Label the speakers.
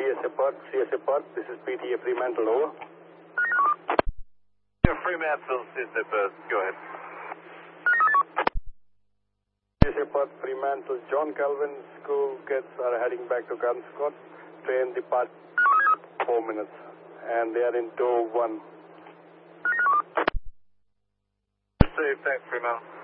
Speaker 1: CSA Perth, this is PTA Fremantle, over.
Speaker 2: Yeah, Fremantle, CSA Perth, go ahead.
Speaker 1: CSA Perth, Fremantle, John Calvin, school kids are heading back to Cairnscott. Train depart 4 minutes, and they are in tow 1.
Speaker 2: Safe, thanks, Fremantle.